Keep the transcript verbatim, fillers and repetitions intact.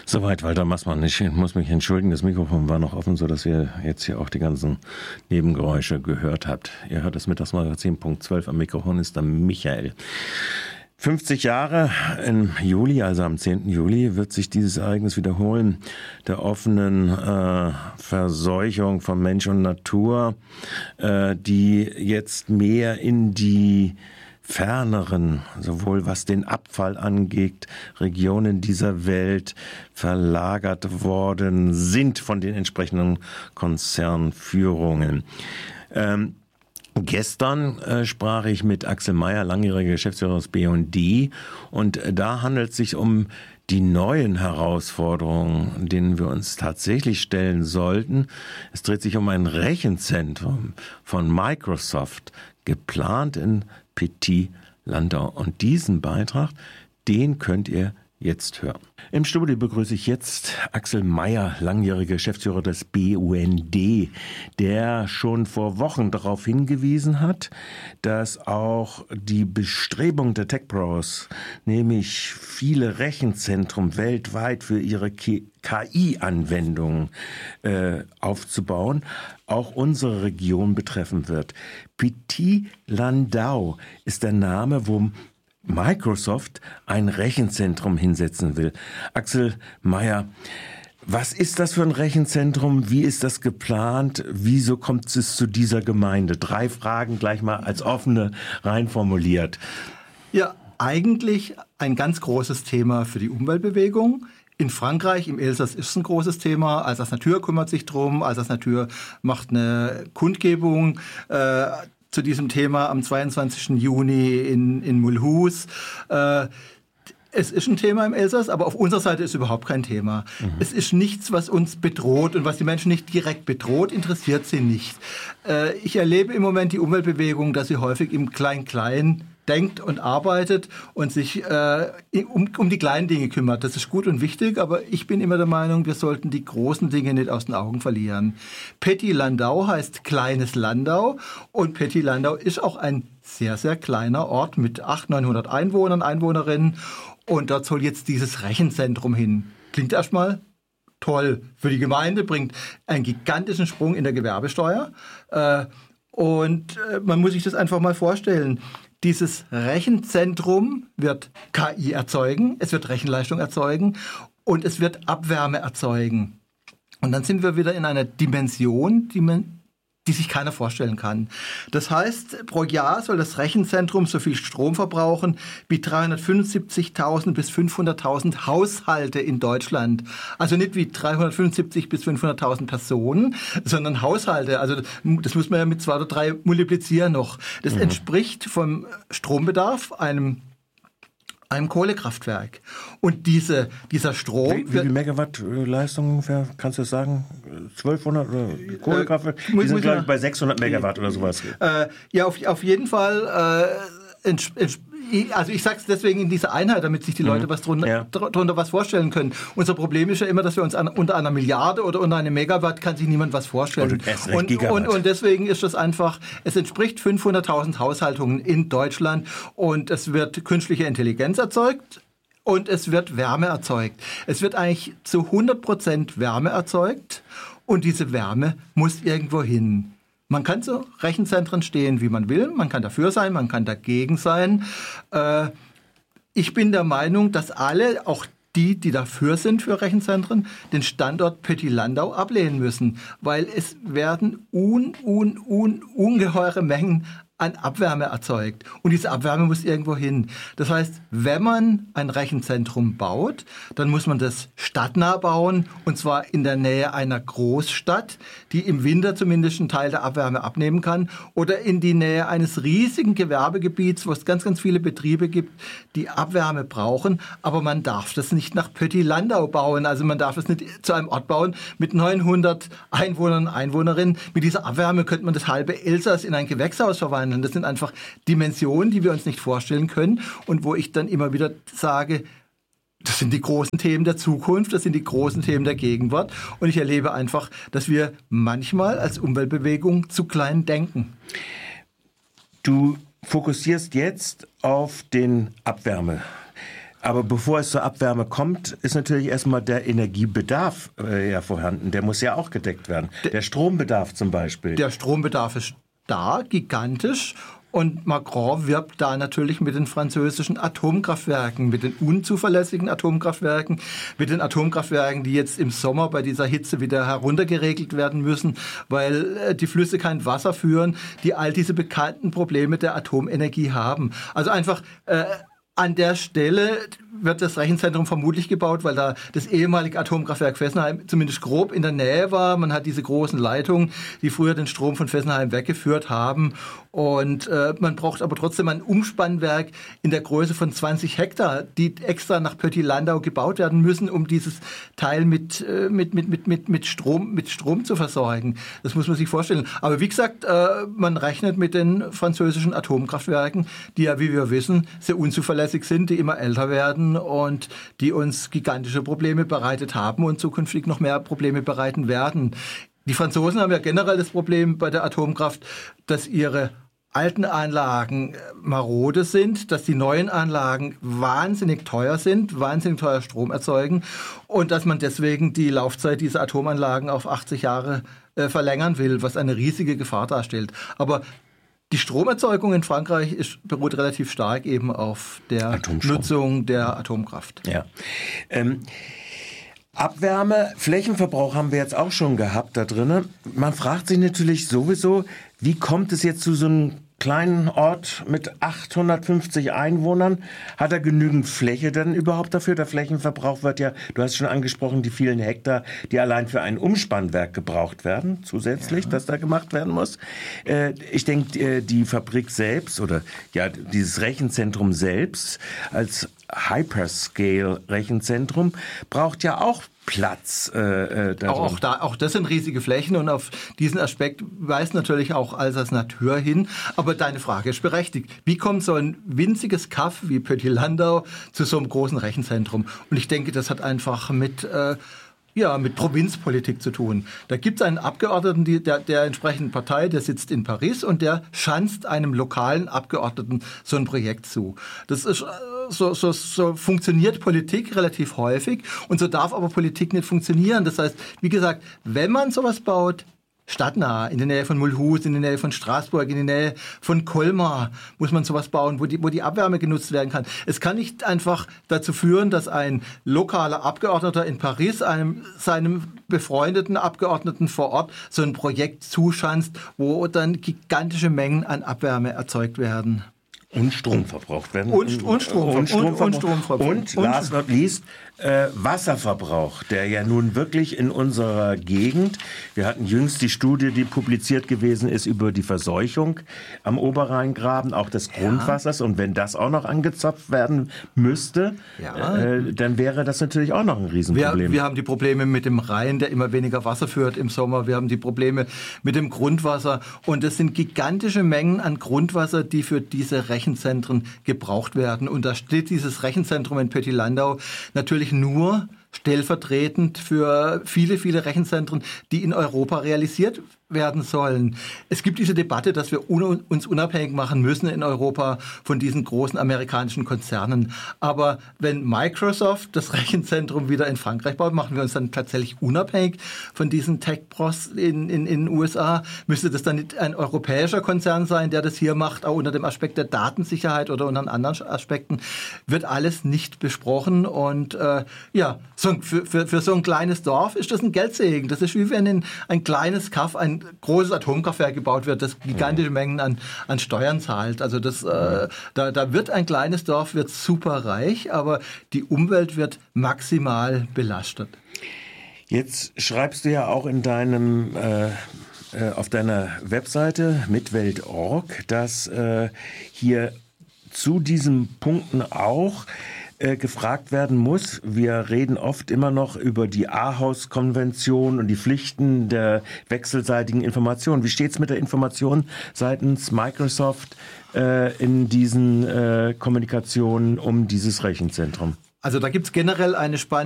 Soweit, Walter Maßmann. Ich muss mich entschuldigen, das Mikrofon war noch offen, sodass ihr jetzt hier auch die ganzen Nebengeräusche gehört habt. Ihr hört das Mittagsmagazin Punkt zwölf. Am Mikrofon ist der Michael. fünfzig Jahre im Juli, also am zehnten Juli, wird sich dieses Ereignis wiederholen, der offenen äh, Verseuchung von Mensch und Natur, äh, die jetzt mehr in die ferneren, sowohl was den Abfall angeht, Regionen dieser Welt verlagert worden sind von den entsprechenden Konzernführungen. Ähm, Gestern äh, sprach ich mit Axel Meyer, langjähriger Geschäftsführer des B und D, und äh, da handelt es sich um die neuen Herausforderungen, denen wir uns tatsächlich stellen sollten. Es dreht sich um ein Rechenzentrum von Microsoft, geplant in Petit-Landau. Und diesen Beitrag, den könnt ihr jetzt hören. Im Studio begrüße ich jetzt Axel Meyer, langjähriger Geschäftsführer des B U N D, der schon vor Wochen darauf hingewiesen hat, dass auch die Bestrebung der Tech-Pros, nämlich viele Rechenzentren weltweit für ihre K I-Anwendungen äh, aufzubauen, auch unsere Region betreffen wird. Petit-Landau ist der Name, wo Microsoft ein Rechenzentrum hinsetzen will. Axel Meyer, was ist das für ein Rechenzentrum? Wie ist das geplant? Wieso kommt es zu dieser Gemeinde? Drei Fragen gleich mal als offene rein formuliert. Ja, eigentlich ein ganz großes Thema für die Umweltbewegung. In Frankreich, im Elsass ist es ein großes Thema. Alsace Natur kümmert sich drum. Alsace Natur macht eine Kundgebung äh, zu diesem Thema am zweiundzwanzigsten Juni in, in Mulhouse. Äh, es ist ein Thema im Elsass, aber auf unserer Seite ist überhaupt kein Thema. Mhm. Es ist nichts, was uns bedroht und was die Menschen nicht direkt bedroht, interessiert sie nicht. Äh, ich erlebe im Moment die Umweltbewegung, dass sie häufig im Klein-Klein denkt und arbeitet und sich äh, um, um die kleinen Dinge kümmert. Das ist gut und wichtig, aber ich bin immer der Meinung, wir sollten die großen Dinge nicht aus den Augen verlieren. Petit-Landau heißt kleines Landau und Petit-Landau ist auch ein sehr, sehr kleiner Ort mit achthundert, neunhundert Einwohnern, Einwohnerinnen, und dort soll jetzt dieses Rechenzentrum hin. Klingt erstmal toll für die Gemeinde, bringt einen gigantischen Sprung in der Gewerbesteuer äh, und äh, man muss sich das einfach mal vorstellen. Dieses Rechenzentrum wird K I erzeugen, es wird Rechenleistung erzeugen und es wird Abwärme erzeugen. Und dann sind wir wieder in einer Dimension, die, man, die sich keiner vorstellen kann. Das heißt, pro Jahr soll das Rechenzentrum so viel Strom verbrauchen wie dreihundertfünfundsiebzigtausend bis fünfhunderttausend Haushalte in Deutschland. Also nicht wie dreihundertfünfundsiebzig bis fünfhunderttausend Personen, sondern Haushalte. Also das muss man ja mit zwei oder drei multiplizieren noch. Das mhm. entspricht vom Strombedarf einem einem Kohlekraftwerk. Und diese, dieser Strom... Wie, wie viel Megawatt Leistung ungefähr? Kannst du das sagen? zwölfhundert oder Kohlekraftwerk? Äh, Die sind, glaube ich, bei sechshundert Megawatt oder sowas. Äh, ja, auf, auf jeden Fall... Äh, ents, ents, also ich sage es deswegen in dieser Einheit, damit sich die Leute mhm. was drunter, ja. drunter was vorstellen können. Unser Problem ist ja immer, dass wir uns an, unter einer Milliarde oder unter einem Megawatt kann sich niemand was vorstellen. Und, und, und, und deswegen ist das einfach, es entspricht fünfhunderttausend Haushaltungen in Deutschland und es wird künstliche Intelligenz erzeugt. Und es wird Wärme erzeugt. Es wird eigentlich zu hundert Prozent Wärme erzeugt und diese Wärme muss irgendwo hin. Man kann zu Rechenzentren stehen, wie man will. Man kann dafür sein, man kann dagegen sein. Äh, ich bin der Meinung, dass alle, auch die, die dafür sind für Rechenzentren, den Standort Petit-Landau ablehnen müssen, weil es werden un, un, un, ungeheure Mengen an Abwärme erzeugt. Und diese Abwärme muss irgendwo hin. Das heißt, wenn man ein Rechenzentrum baut, dann muss man das stadtnah bauen, und zwar in der Nähe einer Großstadt, die im Winter zumindest einen Teil der Abwärme abnehmen kann, oder in die Nähe eines riesigen Gewerbegebiets, wo es ganz, ganz viele Betriebe gibt, die Abwärme brauchen. Aber man darf das nicht nach Petit-Landau bauen. Also man darf es nicht zu einem Ort bauen mit neunhundert Einwohnern und Einwohnerinnen. Mit dieser Abwärme könnte man das halbe Elsass in ein Gewächshaus verwandeln. Das sind einfach Dimensionen, die wir uns nicht vorstellen können und wo ich dann immer wieder sage, das sind die großen Themen der Zukunft, das sind die großen Themen der Gegenwart, und ich erlebe einfach, dass wir manchmal als Umweltbewegung zu klein denken. Du fokussierst jetzt auf den Abwärme. Aber bevor es zur Abwärme kommt, ist natürlich erstmal der Energiebedarf äh, ja vorhanden. Der muss ja auch gedeckt werden. Der Strombedarf zum Beispiel. Der Strombedarf ist da, gigantisch. Und Macron wirbt da natürlich mit den französischen Atomkraftwerken, mit den unzuverlässigen Atomkraftwerken, mit den Atomkraftwerken, die jetzt im Sommer bei dieser Hitze wieder heruntergeregelt werden müssen, weil die Flüsse kein Wasser führen, die all diese bekannten Probleme der Atomenergie haben. Also einfach äh, an der Stelle wird das Rechenzentrum vermutlich gebaut, weil da das ehemalige Atomkraftwerk Fessenheim zumindest grob in der Nähe war. Man hat diese großen Leitungen, die früher den Strom von Fessenheim weggeführt haben. Und äh, man braucht aber trotzdem ein Umspannwerk in der Größe von zwanzig Hektar, die extra nach Pötti-Landau gebaut werden müssen, um dieses Teil mit, äh, mit, mit, mit, mit, mit, Strom, mit Strom zu versorgen. Das muss man sich vorstellen. Aber wie gesagt, äh, man rechnet mit den französischen Atomkraftwerken, die ja, wie wir wissen, sehr unzuverlässig sind, die immer älter werden und die uns gigantische Probleme bereitet haben und zukünftig noch mehr Probleme bereiten werden. Die Franzosen haben ja generell das Problem bei der Atomkraft, dass ihre alten Anlagen marode sind, dass die neuen Anlagen wahnsinnig teuer sind, wahnsinnig teuer Strom erzeugen und dass man deswegen die Laufzeit dieser Atomanlagen auf achtzig Jahre äh, verlängern will, was eine riesige Gefahr darstellt. Aber die Stromerzeugung in Frankreich ist, beruht relativ stark eben auf der Nutzung der Atomkraft. Ja. Ähm, Abwärme, Flächenverbrauch haben wir jetzt auch schon gehabt da drinnen. Man fragt sich natürlich sowieso, wie kommt es jetzt zu so einem kleinen Ort mit achthundertfünfzig Einwohnern? Hat er genügend Fläche denn überhaupt dafür? Der Flächenverbrauch wird ja, du hast schon angesprochen, die vielen Hektar, die allein für ein Umspannwerk gebraucht werden, zusätzlich, ja. das da gemacht werden muss. Äh, ich denke, die Fabrik selbst oder ja dieses Rechenzentrum selbst als Hyperscale-Rechenzentrum braucht ja auch Platz. Äh, auch, auch, da, auch das sind riesige Flächen und auf diesen Aspekt weist natürlich auch Alsace Natur hin. Aber deine Frage ist berechtigt. Wie kommt so ein winziges Kaff wie Pötti-Landau zu so einem großen Rechenzentrum? Und ich denke, das hat einfach mit äh, ja, mit Provinzpolitik zu tun. Da gibt es einen Abgeordneten die, der, der entsprechenden Partei, der sitzt in Paris und der schanzt einem lokalen Abgeordneten so ein Projekt zu. Das ist so, so, so funktioniert Politik relativ häufig und so darf aber Politik nicht funktionieren. Das heißt, wie gesagt, wenn man sowas baut, stadtnah, in der Nähe von Mulhouse, in der Nähe von Straßburg, in der Nähe von Colmar muss man sowas bauen, wo die, wo die Abwärme genutzt werden kann. Es kann nicht einfach dazu führen, dass ein lokaler Abgeordneter in Paris einem, seinem befreundeten Abgeordneten vor Ort so ein Projekt zuschanzt, wo dann gigantische Mengen an Abwärme erzeugt werden. Und Strom verbraucht werden. Und, und, Strom, und, Strom, und, und Strom verbraucht. Und, und last not least, äh, Wasserverbrauch, der ja nun wirklich in unserer Gegend, wir hatten jüngst die Studie, die publiziert gewesen ist über die Verseuchung am Oberrheingraben, auch des Grundwassers. Ja. Und wenn das auch noch angezapft werden müsste, ja. äh, dann wäre das natürlich auch noch ein Riesenproblem. Wir, wir haben die Probleme mit dem Rhein, der immer weniger Wasser führt im Sommer. Wir haben die Probleme mit dem Grundwasser. Und es sind gigantische Mengen an Grundwasser, die für diese Rechenzentren gebraucht werden. Und da steht dieses Rechenzentrum in Pötti-Landau natürlich nur stellvertretend für viele, viele Rechenzentren, die in Europa realisiert werden sollen. Es gibt diese Debatte, dass wir un- uns unabhängig machen müssen in Europa von diesen großen amerikanischen Konzernen. Aber wenn Microsoft das Rechenzentrum wieder in Frankreich baut, machen wir uns dann tatsächlich unabhängig von diesen Tech-Pros in, in, in den U S A. Müsste das dann nicht ein europäischer Konzern sein, der das hier macht, auch unter dem Aspekt der Datensicherheit oder unter anderen Aspekten, wird alles nicht besprochen. Und äh, ja, so, für, für, für so ein kleines Dorf ist das ein Geldsegen. Das ist wie wenn in ein kleines Kaff ein großes Atomkraftwerk gebaut wird, das gigantische Mengen an, an Steuern zahlt. Also das, äh, da, da wird ein kleines Dorf wird super reich, aber die Umwelt wird maximal belastet. Jetzt schreibst du ja auch in deinem äh, äh, auf deiner Webseite mitwelt punkt org, dass äh, hier zu diesen Punkten auch Äh, gefragt werden muss. Wir reden oft immer noch über die Aarhus-Konvention und die Pflichten der wechselseitigen Information. Wie steht's mit der Information seitens Microsoft äh, in diesen äh, Kommunikationen um dieses Rechenzentrum? Also da gibt's generell eine spannende